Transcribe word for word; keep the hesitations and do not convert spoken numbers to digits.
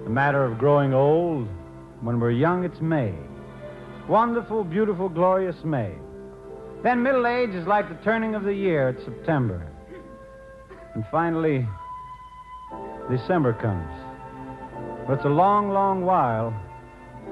A matter of growing old. When we're young, it's May. Wonderful, beautiful, glorious May. Then middle age is like the turning of the year. It's September. And finally, December comes. But it's a long, long while